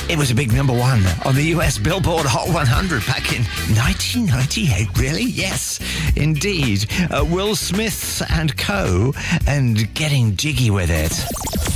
It was a big number one on the US Billboard Hot 100 back in 1998. Really? Yes, indeed. Will Smith and Co. and Getting Jiggy with It.